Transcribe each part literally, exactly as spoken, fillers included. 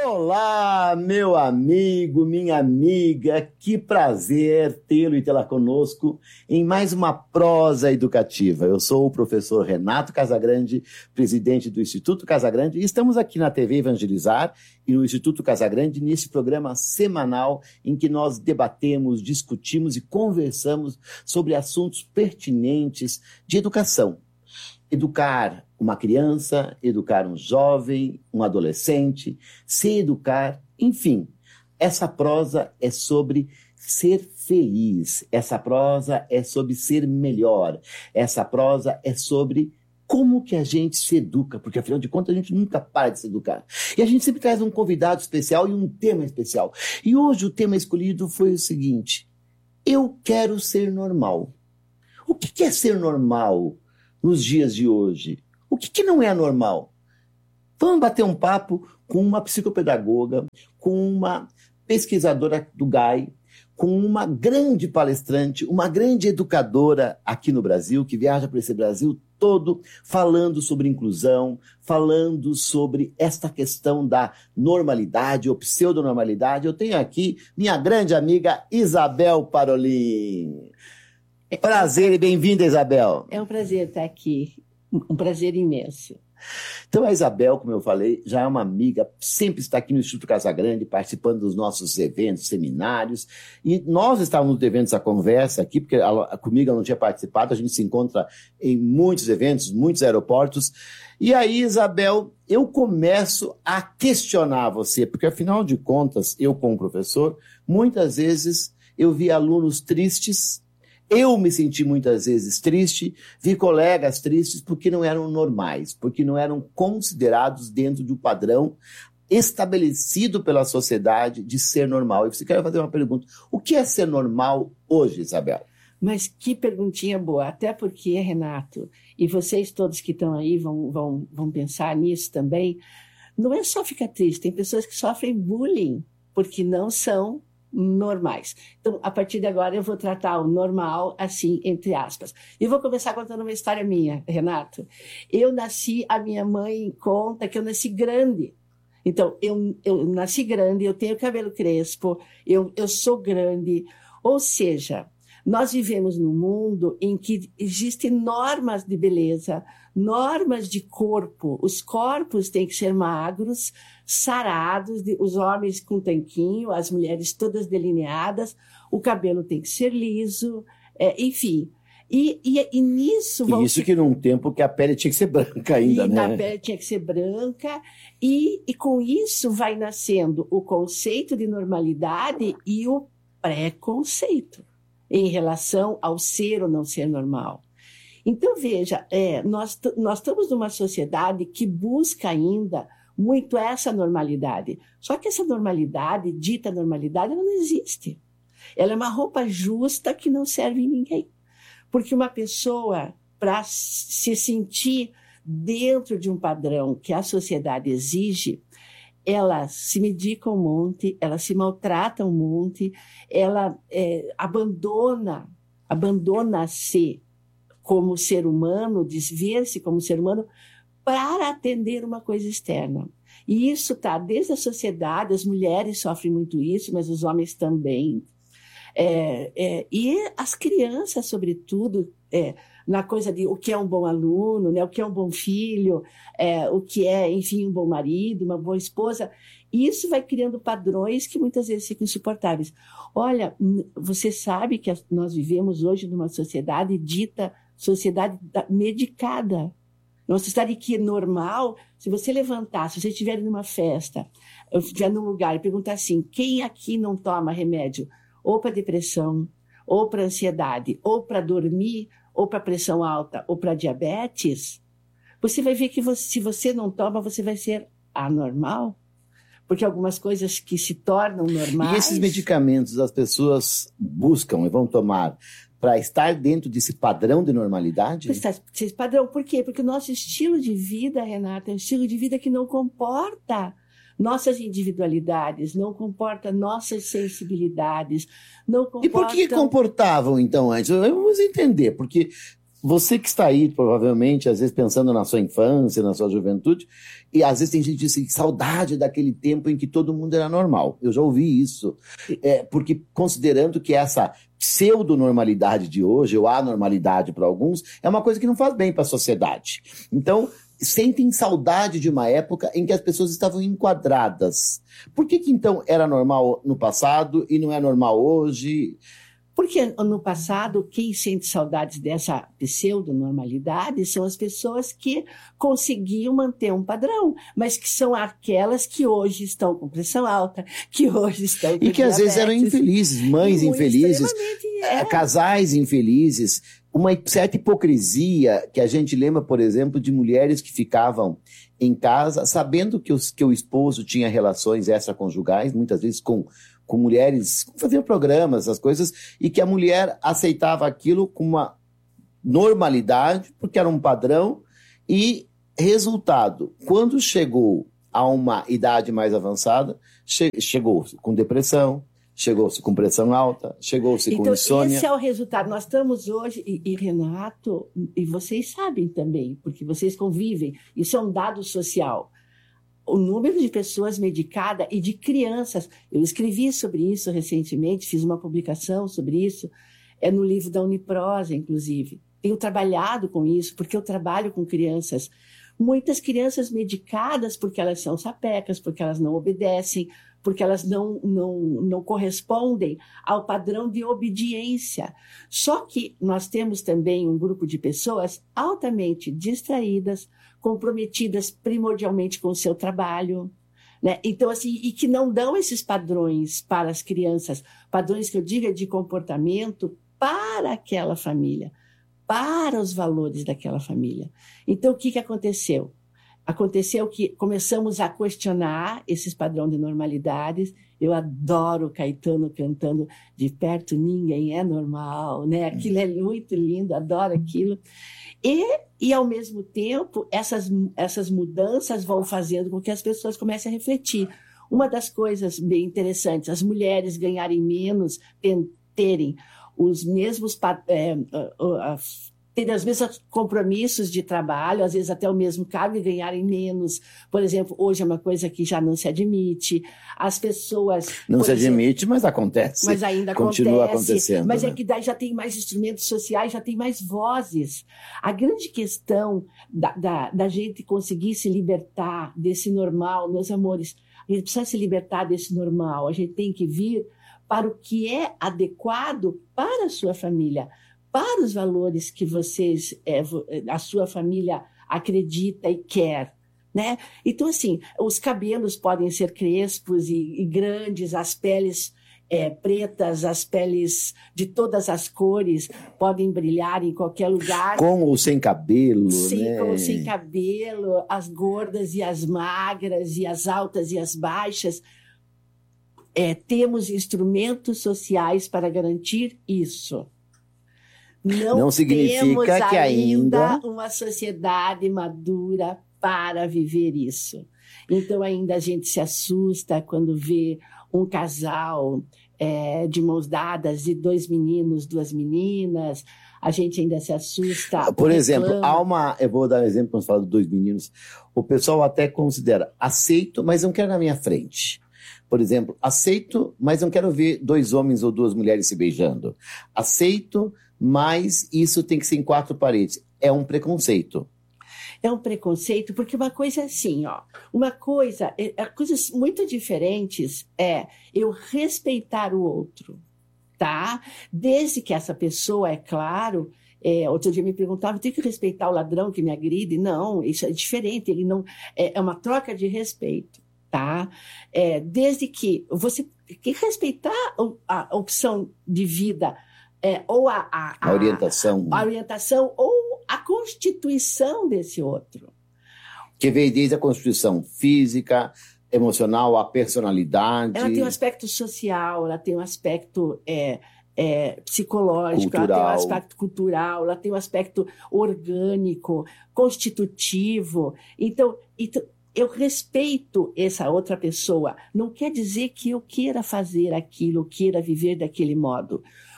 Olá, meu amigo, minha amiga, que prazer tê-lo e tê-la conosco em mais uma prosa educativa. Eu sou o professor Renato Casagrande, presidente do Instituto Casagrande, e estamos aqui na T V Evangelizar e no Instituto Casagrande nesse programa semanal em que nós debatemos, discutimos e conversamos sobre assuntos pertinentes de educação. Educar uma criança, educar um jovem, um adolescente, se educar, enfim. Essa prosa é sobre ser feliz, essa prosa é sobre ser melhor, essa prosa é sobre como que a gente se educa, porque afinal de contas a gente nunca para de se educar. E a gente sempre traz um convidado especial e um tema especial. E hoje o tema escolhido foi o seguinte: eu quero ser normal. O que é ser normal nos dias de hoje? O que, que não é normal? Vamos bater um papo com uma psicopedagoga, com uma pesquisadora do G A I, com uma grande palestrante, uma grande educadora aqui no Brasil, que viaja por esse Brasil todo, falando sobre inclusão, falando sobre esta questão da normalidade ou pseudonormalidade. Eu tenho aqui minha grande amiga Isabel Parolin. Prazer e bem-vinda, Isabel. É um prazer estar aqui, um prazer imenso. Então a Isabel, como eu falei, já é uma amiga, sempre está aqui no Instituto Casagrande, participando dos nossos eventos, seminários, e nós estávamos devendo essa conversa aqui, porque ela, comigo ela não tinha participado, a gente se encontra em muitos eventos, muitos aeroportos, e aí, Isabel, eu começo a questionar você, porque afinal de contas, eu como professor, muitas vezes eu vi alunos tristes. Eu me senti muitas vezes triste, vi colegas tristes porque não eram normais, porque não eram considerados dentro de um padrão estabelecido pela sociedade de ser normal. E você quer fazer uma pergunta: o que é ser normal hoje, Isabel? Mas que perguntinha boa, até porque, Renato, e vocês todos que estão aí vão, vão, vão pensar nisso também, não é só ficar triste, tem pessoas que sofrem bullying porque não são normais. Então, a partir de agora, eu vou tratar o normal assim, entre aspas. E vou começar contando uma história minha, Renato. Eu nasci, a minha mãe conta que eu nasci grande. Então, eu, eu nasci grande, eu tenho cabelo crespo, eu, eu sou grande. Ou seja, nós vivemos num mundo em que existem normas de beleza, normas de corpo. Os corpos têm que ser magros, sarados, os homens com tanquinho, as mulheres todas delineadas, o cabelo tem que ser liso, é, enfim. E, e, e nisso... E isso que num tempo que a pele tinha que ser branca ainda, e né? A pele tinha que ser branca, e, e com isso vai nascendo o conceito de normalidade e o preconceito em relação ao ser ou não ser normal. Então, veja, é, nós, nós estamos numa sociedade que busca ainda muito essa normalidade. Só que essa normalidade, dita normalidade, ela não existe. Ela é uma roupa justa que não serve em ninguém. Porque uma pessoa, para se sentir dentro de um padrão que a sociedade exige, ela se medica um monte, ela se maltrata um monte, ela é, abandona, abandona-se como ser humano, desver-se como ser humano, para atender uma coisa externa. E isso está desde a sociedade, as mulheres sofrem muito isso, mas os homens também. É, é, e as crianças, sobretudo, é, na coisa de o que é um bom aluno, né, o que é um bom filho, é, o que é, enfim, um bom marido, uma boa esposa. Isso vai criando padrões que muitas vezes ficam insuportáveis. Olha, você sabe que nós vivemos hoje numa sociedade dita sociedade medicada. Uma sociedade que é normal, se você levantar, se você estiver numa festa, ou estiver num lugar e perguntar assim, quem aqui não toma remédio ou para depressão, ou para ansiedade, ou para dormir, ou para pressão alta, ou para diabetes, você vai ver que você, se você não toma, você vai ser anormal. Porque algumas coisas que se tornam normais... E esses medicamentos as pessoas buscam e vão tomar para estar dentro desse padrão de normalidade? Esse padrão, por quê? Porque o nosso estilo de vida, Renata, é um estilo de vida que não comporta nossas individualidades, não comporta nossas sensibilidades, não comporta... E por que comportavam, então, antes? Vamos entender, porque Você que está aí, provavelmente, às vezes pensando na sua infância, na sua juventude, e às vezes tem gente que diz assim, saudade daquele tempo em que todo mundo era normal. Eu já ouvi isso. É, porque considerando que essa pseudo-normalidade de hoje, ou anormalidade para alguns, é uma coisa que não faz bem para a sociedade. Então, sentem saudade de uma época em que as pessoas estavam enquadradas. Por que que então era normal no passado e não é normal hoje? Porque no passado, quem sente saudades dessa pseudo-normalidade são as pessoas que conseguiam manter um padrão, mas que são aquelas que hoje estão com pressão alta, que hoje estão com E que às vezes eram infelizes, mães muito infelizes, é. casais infelizes, uma certa hipocrisia que a gente lembra, por exemplo, de mulheres que ficavam em casa sabendo que, os, que o esposo tinha relações extraconjugais, muitas vezes com com mulheres, faziam programas, as coisas, e que a mulher aceitava aquilo com uma normalidade, porque era um padrão, e resultado, quando chegou a uma idade mais avançada, che- chegou-se com depressão, chegou-se com pressão alta, chegou-se com Então, insônia. esse é o resultado. Nós estamos hoje, e, e Renato, e vocês sabem também, porque vocês convivem, isso é um dado social. O número de pessoas medicadas e de crianças. Eu escrevi sobre isso recentemente, fiz uma publicação sobre isso, é no livro da Uniprosa, inclusive. Tenho trabalhado com isso, porque eu trabalho com crianças. Muitas crianças medicadas porque elas são sapecas, porque elas não obedecem, porque elas não, não, não correspondem ao padrão de obediência. Só que nós temos também um grupo de pessoas altamente distraídas, comprometidas primordialmente com o seu trabalho, né? Então, assim, e que não dão esses padrões para as crianças, padrões que eu digo de comportamento para aquela família, para os valores daquela família. Então, o que, que aconteceu? Aconteceu que começamos a questionar esses padrões de normalidades. Eu adoro Caetano cantando de perto ninguém é normal, né? Aquilo é muito lindo, adoro aquilo. E, e ao mesmo tempo, essas, essas mudanças vão fazendo com que as pessoas comecem a refletir. Uma das coisas bem interessantes, as mulheres ganharem menos, terem os mesmos... É, uh, uh, terem os mesmos compromissos de trabalho, às vezes até o mesmo cargo e ganharem menos. Por exemplo, hoje é uma coisa que já não se admite. As pessoas... Não se exemplo, admite, mas acontece. Mas ainda Continua acontece. acontecendo. Mas né? é que daí já tem mais instrumentos sociais, já tem mais vozes. A grande questão da, da, da gente conseguir se libertar desse normal, meus amores, a gente precisa se libertar desse normal. A gente tem que vir para o que é adequado para a sua família, para os valores que vocês, é, a sua família acredita e quer, né? Então, assim, os cabelos podem ser crespos e, e grandes, as peles é, pretas, as peles de todas as cores podem brilhar em qualquer lugar. Com ou sem cabelo, Sim, né? com ou sem cabelo, as gordas e as magras, e as altas e as baixas. É, temos instrumentos sociais para garantir isso. Não, Não significa temos que ainda ainda uma sociedade madura para viver isso. Então, ainda a gente se assusta quando vê um casal é, de mãos dadas e dois meninos, duas meninas. A gente ainda se assusta. Por exemplo, reclama. há uma... Eu vou dar um exemplo, quando falo de dois meninos. O pessoal até considera, aceito, mas não quero na minha frente. Por exemplo, aceito, mas não quero ver dois homens ou duas mulheres se beijando. Aceito, mas isso tem que ser em quatro paredes. É um preconceito. É um preconceito, porque uma coisa é assim, ó. Uma coisa, é, é, coisas muito diferentes é eu respeitar o outro, tá? Desde que essa pessoa, é claro, é, outro dia me perguntavam, tem que respeitar o ladrão que me agride? Não, isso é diferente, ele não, é, é uma troca de respeito, tá? É, desde que você tem que respeitar a, a opção de vida, É, ou a, a, A orientação. A, a orientação ou a constituição desse outro. Que veio desde a constituição física, emocional, a personalidade. Ela tem um aspecto social, ela tem um aspecto é, é, psicológico, cultural. Ela tem um aspecto cultural, ela tem um aspecto orgânico, constitutivo. Então, então eu respeito essa outra pessoa. Não quer dizer que eu queira fazer aquilo, queira viver daquele modo.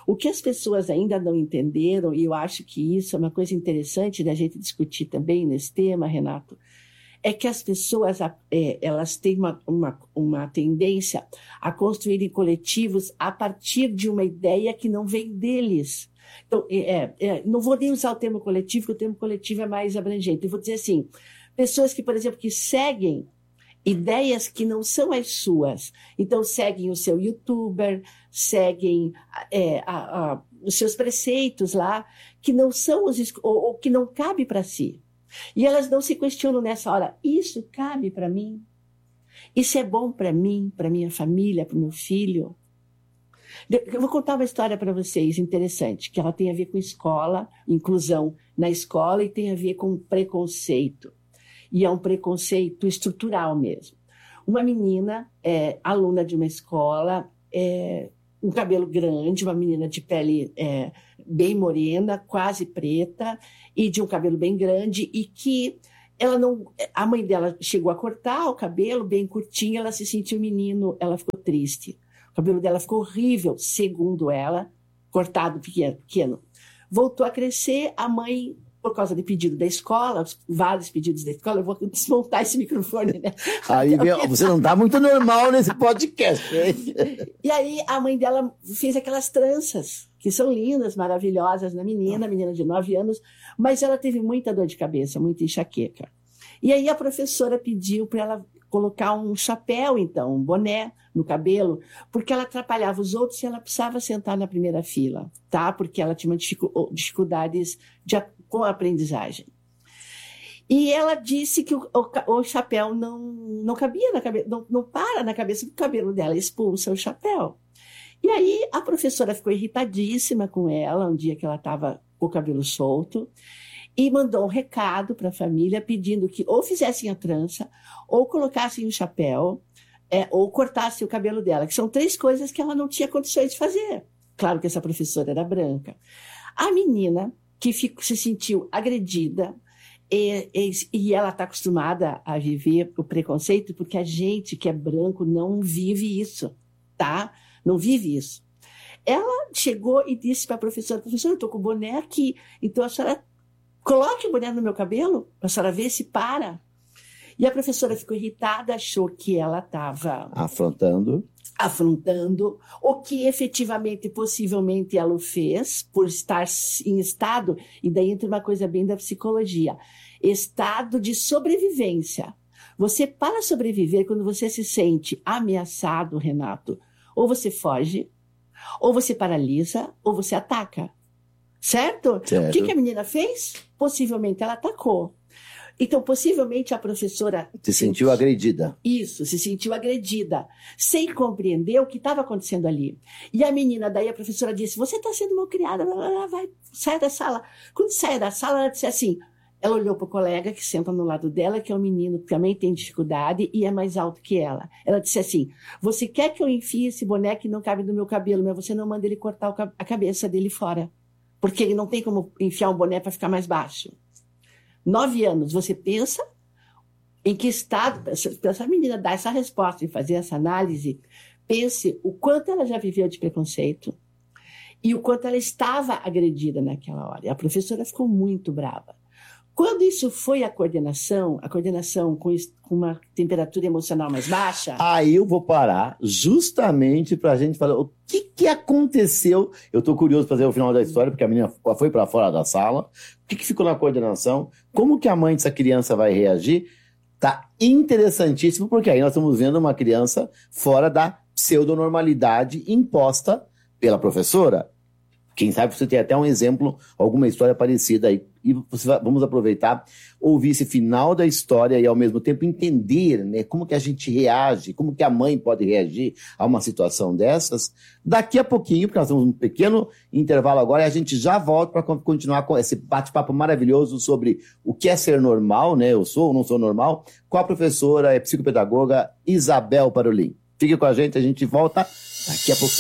O que as pessoas ainda não entenderam, e eu acho que isso é uma coisa interessante da gente discutir também nesse tema, Renato, é que as pessoas é, elas têm uma, uma, uma tendência a construírem coletivos a partir de uma ideia que não vem deles. Então, é, é, não vou nem usar o termo coletivo, porque o termo coletivo é mais abrangente. Eu vou dizer assim, pessoas que, por exemplo, que seguem ideias que não são as suas. Então, seguem o seu youtuber, seguem é, a, a, os seus preceitos lá, que não são os, ou, ou que não cabe para si. E elas não se questionam nessa hora, isso cabe para mim? Isso é bom para mim, para minha família, para o meu filho? Eu vou contar uma história para vocês interessante, que ela tem a ver com escola, inclusão na escola, e tem a ver com preconceito. E é um preconceito estrutural mesmo. Uma menina, é, aluna de uma escola, é, um cabelo grande, uma menina de pele é, bem morena, quase preta, e de um cabelo bem grande, e que ela não, a mãe dela chegou a cortar o cabelo bem curtinho, ela se sentiu menino, ela ficou triste. O cabelo dela ficou horrível, segundo ela, cortado pequeno. pequeno. Voltou a crescer, a mãe, por causa de pedido da escola, vários pedidos da escola, eu vou desmontar esse microfone, né? Aí, você não está muito normal nesse podcast, hein? E aí a mãe dela fez aquelas tranças, que são lindas, maravilhosas na menina, menina de nove anos, mas ela teve muita dor de cabeça, muita enxaqueca. E aí a professora pediu para ela colocar um chapéu, então, um boné no cabelo, porque ela atrapalhava os outros e ela precisava sentar na primeira fila, tá? Porque ela tinha dificuldades de, com a aprendizagem. E ela disse que o, o, o chapéu não, não cabia na cabeça, não, não para na cabeça do cabelo dela, expulsa o chapéu. E aí a professora ficou irritadíssima com ela, um dia que ela estava com o cabelo solto, e mandou um recado para a família pedindo que ou fizessem a trança, ou colocassem o chapéu, é, ou cortassem o cabelo dela, que são três coisas que ela não tinha condições de fazer. Claro que essa professora era branca. A menina, que fico, se sentiu agredida, e, e, e ela está acostumada a viver o preconceito, porque a gente que é branco não vive isso, tá? Não vive isso. Ela chegou e disse para a professora, professora, eu estou com o boné aqui, então a senhora coloque o boné no meu cabelo, para a senhora ver se para. E a professora ficou irritada, achou que ela estava afrontando. afrontando, o que efetivamente, possivelmente, ela o fez, por estar em estado, e daí entra uma coisa bem da psicologia, estado de sobrevivência. Você, para sobreviver, quando você se sente ameaçado, Renato, ou você foge, ou você paralisa, ou você ataca. Certo? Certo. O que, que a menina fez? Possivelmente ela atacou. Então, possivelmente a professora... Se sentiu agredida. Isso, se sentiu agredida, sem compreender o que estava acontecendo ali. E a menina, daí a professora disse, você está sendo mal criada, vai, sai da sala. Quando sai da sala, ela disse assim, ela olhou para o colega que senta no lado dela, que é um menino que também tem dificuldade e é mais alto que ela. Ela disse assim, você quer que eu enfie esse boné que não cabe no meu cabelo, mas você não manda ele cortar a cabeça dele fora. Porque ele não tem como enfiar um boné para ficar mais baixo. Nove anos, você pensa em que estado, para essa menina dar essa resposta e fazer essa análise, pense o quanto ela já viveu de preconceito e o quanto ela estava agredida naquela hora. E a professora ficou muito brava. Quando isso foi a coordenação, a coordenação com uma temperatura emocional mais baixa... Aí eu vou parar justamente para a gente falar o que, que aconteceu. Eu estou curioso para fazer o final da história, porque a menina foi para fora da sala. O que, que ficou na coordenação? Como que a mãe dessa criança vai reagir? Tá interessantíssimo, porque aí nós estamos vendo uma criança fora da pseudonormalidade imposta pela professora. Quem sabe você tem até um exemplo, alguma história parecida aí. E você vai, vamos aproveitar, ouvir esse final da história e ao mesmo tempo entender, né, como que a gente reage, como que a mãe pode reagir a uma situação dessas. Daqui a pouquinho, porque nós temos um pequeno intervalo agora, e a gente já volta para continuar com esse bate-papo maravilhoso sobre o que é ser normal, né? Eu sou ou não sou normal, com a professora e psicopedagoga Isabel Parolin. Fique com a gente, a gente volta daqui a pouquinho.